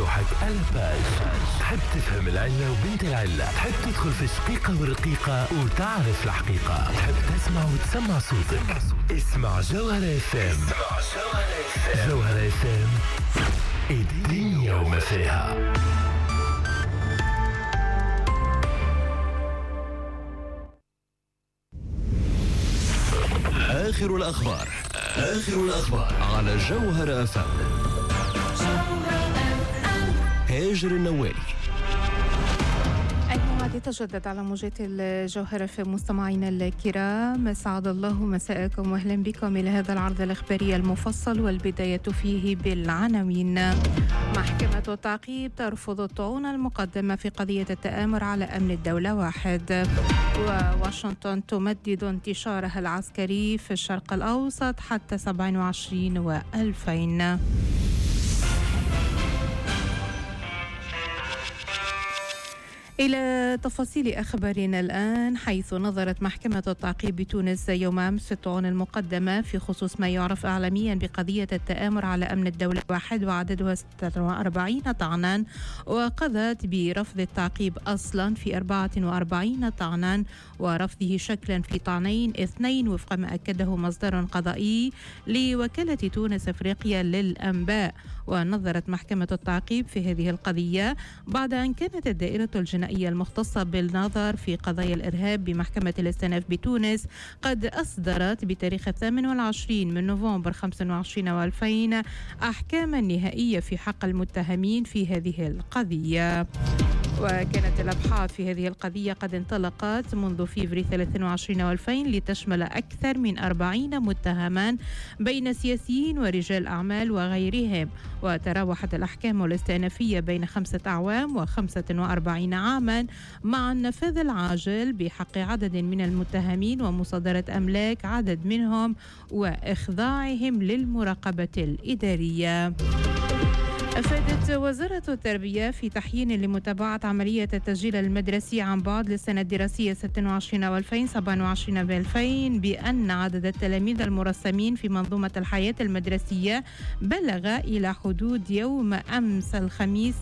روحك على باج. تحب تفهم العلة وبنت العلة، تحب تدخل في الشقيقة والرقيقة وتعرف الحقيقة، تحب تسمع وتسمع صوتك. اسمع جوهرة اف ام. جوهرة اف ام، الدنيا وما فيها. آخر الأخبار على جوهرة اف ام. هاجر النوالي. الموعد يتجدد على موجات الجوهرة في مستمعينا الكرام. أسعد الله مساءكم وأهلا بكم إلى هذا العرض الإخباري المفصل، والبداية فيه بالعناوين. محكمة التعقيب ترفض الطعون المقدمة في قضية التآمر على أمن الدولة 1. وواشنطن تمدد انتشارها العسكري في الشرق الأوسط حتى 27 و2000. إلى تفاصيل أخبارنا الآن، حيث نظرت محكمة التعقيب بتونس يوم أمس في الطعون المقدمة في خصوص ما يعرف إعلاميا بقضية التآمر على أمن الدولة 1 وعددها 46 طعنا، وقضت برفض التعقيب أصلا في 44 طعنا ورفضه شكلا في طعنين 2 وفق ما أكده مصدر قضائي لوكالة تونس أفريقيا للأنباء. ونظرت محكمة التعقيب في هذه القضية بعد أن كانت الدائرة الجنائية المختصة بالنظر في قضايا الإرهاب بمحكمة الاستئناف بتونس قد أصدرت بتاريخ 28 من نوفمبر 25 و2000 أحكاما نهائية في حق المتهمين في هذه القضية. وكانت الأبحاث في هذه القضية قد انطلقت منذ فبراير 23 و2000 لتشمل أكثر من 40 متهما بين سياسيين ورجال أعمال وغيرهم، وتراوحت الأحكام الاستئنافية بين 5 أعوام و45 عاما، مع النفاذ العاجل بحق عدد من المتهمين ومصادرة أملاك عدد منهم وإخضاعهم للمراقبة الإدارية. أفادت وزارة التربية في تحيين لمتابعة عملية التسجيل المدرسي عن بعد للسنة الدراسية 26 و2000 27 و2000 بأن عدد التلاميذ المرسمين في منظومة الحياة المدرسية بلغ إلى حدود يوم أمس الخميس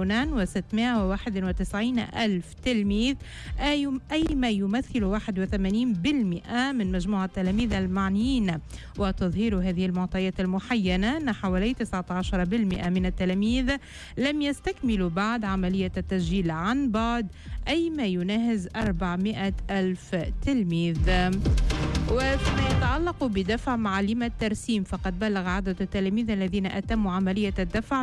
1,691,000 تلميذ، أي ما يمثل 81% من مجموع التلاميذ المعنيين. وتظهر هذه المعطيات المحينة أن حوالي 19% من التلاميذ لم يستكملوا بعد عملية التسجيل عن بعد، أي ما يناهز 400,000 تلميذ. وفيما يتعلق بدفع معاليم الترسيم، فقد بلغ عدد التلاميذ الذين أتموا عملية الدفع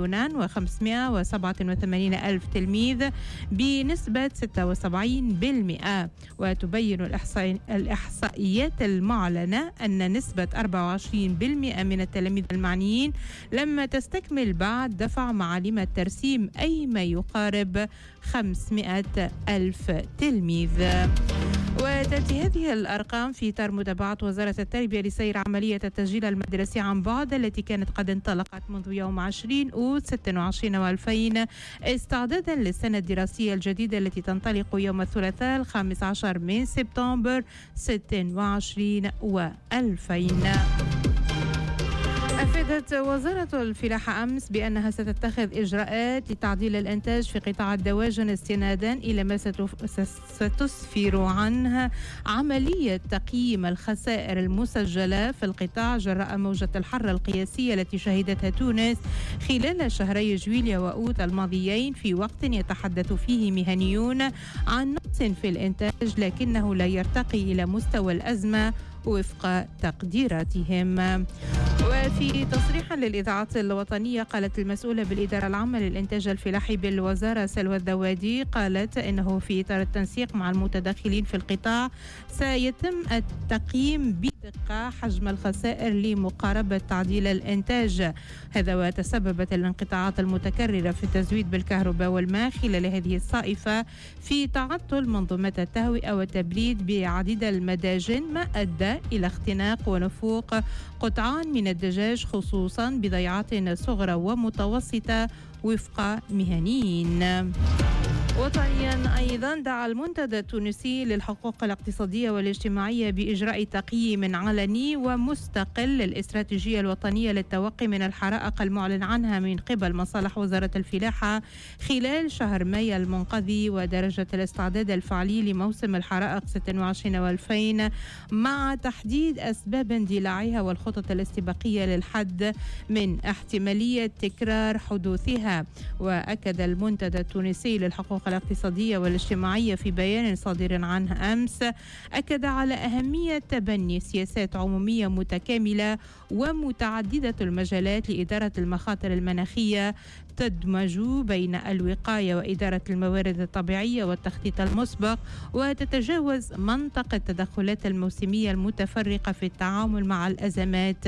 2,587,000 تلميذ بنسبة 76%. وتبين الإحصائيات المعلنة أن نسبة 24% من التلاميذ المعنيين لم تستكمل بعد دفع معاليم الترسيم، أي ما يقارب 500,000 تلميذ. وتأتي هذه الأرقام في إطار متابعة وزارة التربية لسير عملية التسجيل المدرسي عن بعد التي كانت قد انطلقت منذ يوم 20 أوت 26 و2000 استعدادا للسنة الدراسية الجديدة التي تنطلق يوم الثلاثاء 15 من سبتمبر 26 و2000. أفادت وزارة الفلاحة أمس بأنها ستتخذ إجراءات لتعديل الإنتاج في قطاع الدواجن استنادا إلى ما ستسفر عنه عملية تقييم الخسائر المسجلة في القطاع جراء موجة الحر القياسية التي شهدتها تونس خلال شهري جويليا وأوت الماضيين، في وقت يتحدث فيه مهنيون عن نقص في الإنتاج لكنه لا يرتقي إلى مستوى الأزمة وفق تقديراتهم. وفي تصريح للإذاعات الوطنية قالت المسؤولة بالإدارة العامة للإنتاج الفلاحي بالوزارة سلوى الذوادي، قالت إنه في إطار التنسيق مع المتداخلين في القطاع سيتم التقييم بدقة حجم الخسائر لمقاربة تعديل الإنتاج. هذا وتسببت الانقطاعات المتكررة في التزويد بالكهرباء والماء خلال هذه الصائفة في تعطل منظومات التهوية والتبريد بعديد المداجن، ما أدى إلى اختناق ونفوق قطعان من الدجاج خصوصا بضيعات صغرى ومتوسطة وفق مهنيين. وطنيا أيضا دعا المنتدى التونسي للحقوق الاقتصادية والاجتماعية بإجراء تقييم علني ومستقل للاستراتيجية الوطنية للتوقي من الحرائق المعلن عنها من قبل مصالح وزارة الفلاحة خلال شهر مايو المنقضي ودرجة الاستعداد الفعلي لموسم الحرائق 26 و2000 مع تحديد أسباب اندلاعها والخطط الاستباقية للحد من احتمالية تكرار حدوثها. وأكد المنتدى التونسي للحقوق الاقتصادية والاجتماعية في بيان صادر عنه أمس أكد على أهمية تبني سياسات عمومية متكاملة ومتعددة المجالات لإدارة المخاطر المناخية تدمج بين الوقاية وإدارة الموارد الطبيعية والتخطيط المسبق وتتجاوز منطقة التدخلات الموسمية المتفرقة في التعامل مع الأزمات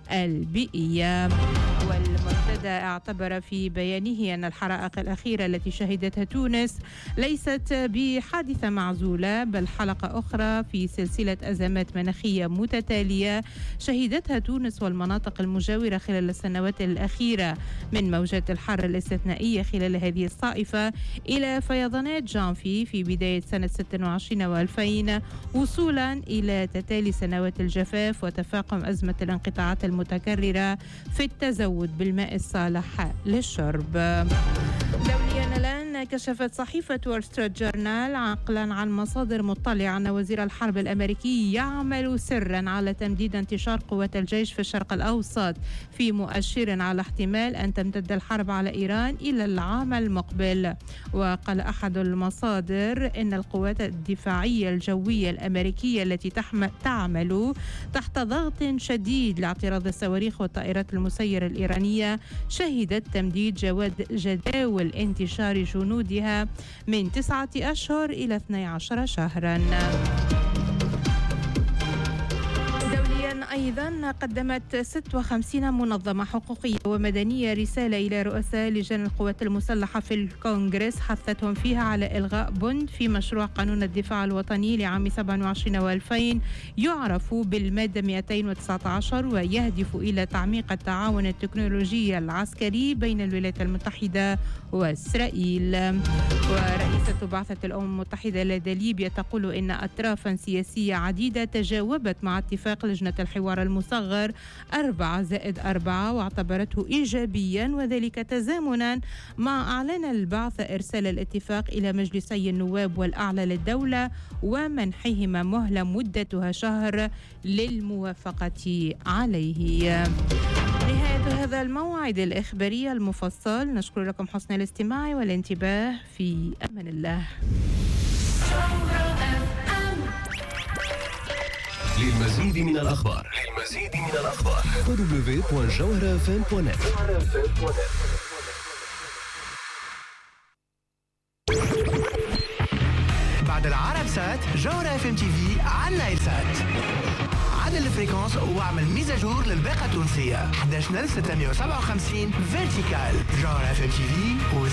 البيئية. والمنتدى اعتبر في بيانه أن الحرائق الأخيرة التي شهدتها تونس ليست بحادثة معزولة بل حلقة أخرى في سلسلة أزمات مناخية متتالية شهدتها تونس والمناطق المجاورة خلال السنوات الأخيرة، من موجات الحر الاستثنائية خلال هذه الصائفة إلى فيضانات جانفي في بداية سنة 26 و2000 وصولا إلى تتالي سنوات الجفاف وتفاقم أزمة الانقطاعات المتكررة في التزود بالماء الصالح للشرب. دوليا الآن كشفت صحيفة وول ستريت جورنال عقلا عن مصادر مطلعة أن وزير الحرب الأمريكي يعمل سرا على تمديد انتشار قوات الجيش في الشرق الأوسط، في مؤشر على احتمال أن تمتد الحرب على إيران إلى العام المقبل. وقال أحد المصادر إن القوات الدفاعية الجوية الأمريكية التي تعمل تحت ضغط شديد لاعتراض الصواريخ والطائرات المسيرة الإيرانية شهدت تمديد جداول انتشار جنودها من 9 أشهر إلى 12 شهرا. أيضا قدمت 56 منظمة حقوقية ومدنية رسالة إلى رؤساء لجان القوات المسلحة في الكونغرس حثتهم فيها على إلغاء بند في مشروع قانون الدفاع الوطني لعام 27 و2000 يعرف بالمادة 219 ويهدف إلى تعميق التعاون التكنولوجي العسكري بين الولايات المتحدة وإسرائيل. ورئيسة بعثة الأمم المتحدة لدى ليبيا تقول إن أطرافا سياسية عديدة تجاوبت مع اتفاق لجنة الحوار المصغر 4+4 واعتبرته إيجابيا، وذلك تزامنا مع أعلان البعثة إرسال الاتفاق إلى مجلسي النواب والأعلى للدولة ومنحهما مهلة مدتها شهر للموافقة عليه. نهاية هذا الموعد الإخباري المفصل، نشكر لكم حسن الاستماع والانتباه، في أمان الله. للمزيد من الأخبار www.jawharafm.net. بعد العرب سات جوهرة FM TV على نايل سات. عدل الفريكونس واعمل ميزاجور للباقة التونسية 11657 فيرتيكال. جوهرة FM TV